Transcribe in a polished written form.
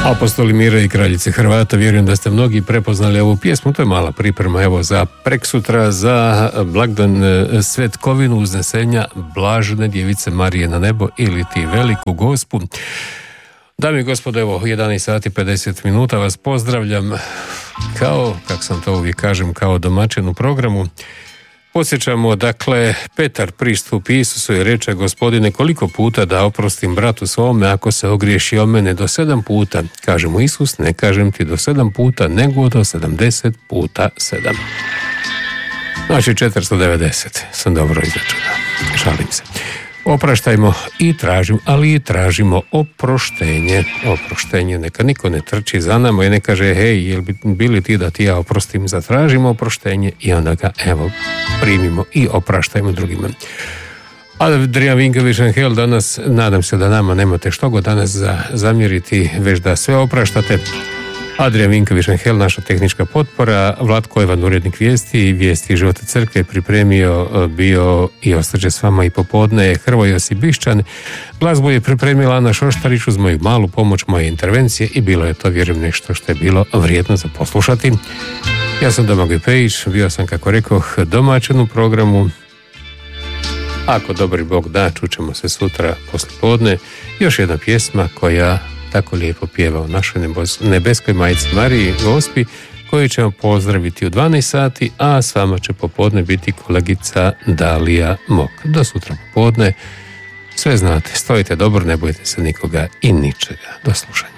Apostoli mira i kraljice Hrvata, vjerujem da ste mnogi prepoznali ovu pjesmu. To je mala priprema evo za preksutra, za blagdan Svetkovinu uznesenja Blažene djevice Marije na nebo ili ti veliku gospu. Dame i gospodo, evo 11 sati 50 minuta vas pozdravljam kao, kako sam to uvijek kažem, kao domaćin u programu. Podsjećamo, dakle, Petar pristupi Isusu i reče: Gospodine, koliko puta da oprostim bratu svome ako se ogriješi o mene? Do 7 puta. Kaže mu Isus: ne kažem ti do 7 puta, nego do 70 puta 7. Znači 490, sam dobro izračunao. Šalim se. Opraštajmo i tražimo, ali i tražimo oproštenje. Oproštenje, neka niko ne trči za nama i ne kaže: hej, jel bi bili ti da ti ja oprostim? Zatražimo oproštenje i onda ga, evo, primimo i opraštajmo drugima. Adrian Vinković-Hel danas, nadam se da nama nemate što god danas zamjeriti, već da sve opraštate. Adrian Vinković-Hel, naša tehnička potpora, Vlatko Ivan, urednik vijesti Života crkve, pripremio bio i ostaće s vama i popodne Hrvoje Josip Bišćan. Glazbu je pripremila Ana Šoštarić uz moju malu pomoć, moje intervencije, i bilo je to, vjerujem, nešto što je bilo vrijedno za poslušati. Ja sam Domagoj Pejić, bio sam, kako rekoh, domaćin u programu. Ako dobri Bog da, čućemo se sutra poslijepodne. Još jedna pjesma koja tako lijepo pjeva o našoj nebeskoj majci Mariji Gospi, koju ćemo pozdraviti u 12 sati, a s vama će popodne biti kolegica Dalija Mok. Do sutra popodne. Sve znate, stojite dobro, ne bojite se nikoga i ničega. Do slušanja.